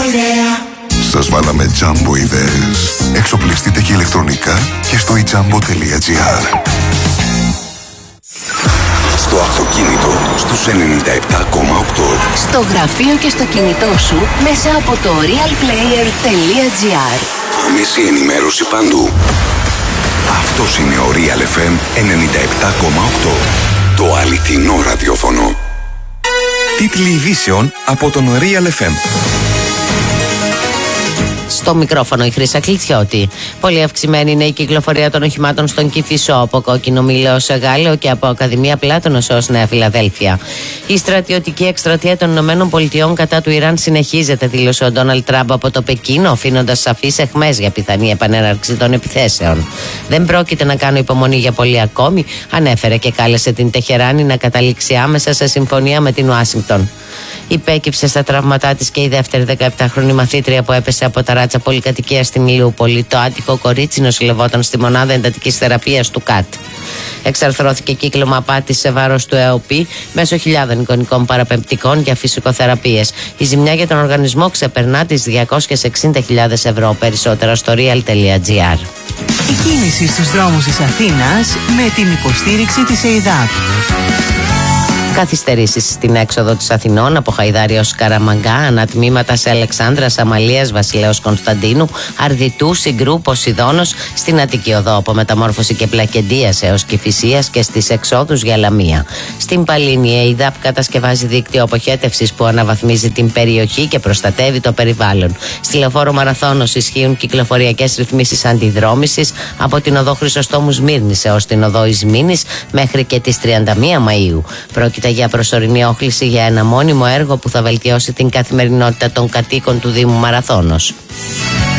Σας βάλαμε Jumbo ιδέες. Εξοπλιστείτε και ηλεκτρονικά και στο ijumbo.gr. Στο αυτοκίνητο στους 97,8. Στο γραφείο και στο κινητό σου μέσα από το realplayer.gr. Άμεση ενημέρωση παντού. Αυτός είναι ο Real FM 97,8. Το αληθινό ραδιόφωνο. Τίτλοι ειδήσεων από τον Real FM. Στο μικρόφωνο η Χρύσα Κλητσιώτη. Πολύ αυξημένη είναι η κυκλοφορία των οχημάτων στον Κηφισό, από Κόκκινο Μήλο ως Γάλλιο και από Ακαδημία Πλάτωνος ως Νέα Φιλαδέλφια. Η στρατιωτική εκστρατεία των ΗΠΑ κατά του Ιράν συνεχίζεται, δήλωσε ο Ντόναλντ Τραμπ από το Πεκίνο, αφήνοντας σαφείς αιχμές για πιθανή επανέναρξη των επιθέσεων. Δεν πρόκειται να κάνω υπομονή για πολύ ακόμη, ανέφερε και κάλεσε την Τεχεράνη να καταλήξει άμεσα σε συμφωνία με την Ουάσιγκτον. Υπέκυψε στα τραύματά της και η δεύτερη 17χρονη μαθήτρια που έπεσε από ταράτσα πολυκατοικία στην Ηλιούπολη. Το άτυχο κορίτσι νοσηλευόταν στη μονάδα εντατικής θεραπείας του ΚΑΤ. Εξαρθρώθηκε κύκλωμα απάτης σε βάρος του ΕΟΠΗ μέσω χιλιάδων εικονικών παραπεμπτικών για φυσικοθεραπείες. Η ζημιά για τον οργανισμό ξεπερνά τις 260.000 ευρώ. Περισσότερα στο real.gr. Η κίνηση στους δρόμους της Αθήνας με την υποστήριξη της ΕΙΔΑΠ. Καθυστερήσεις στην έξοδο της Αθηνών από Χαϊδάρη ως Καραμαγκά, ανατμήματα σε Αλεξάνδρας, Αμαλίας, Βασιλέως Κωνσταντίνου, Αρδιτού, Συγκρού, Ποσειδώνος, στην Αττική Οδό από Μεταμόρφωση και Πλακεντίας έως Κηφισίας και στις εξόδους για Λαμία. Στην Παλίνη, η ΕΙΔΑΠ κατασκευάζει δίκτυο αποχέτευσης που αναβαθμίζει την περιοχή και προστατεύει το περιβάλλον. Στη Λεωφόρο Μαραθώνος ισχύουν κυκλοφοριακές ρυθμίσεις αντιδρόμησης από την Οδό Χρυσοστόμου Σμύρνης έως την Οδό Ισμήνης μέχρι και τις 31 Μαΐου. Πρόκειται για προσωρινή όχληση για ένα μόνιμο έργο που θα βελτιώσει την καθημερινότητα των κατοίκων του Δήμου Μαραθώνος.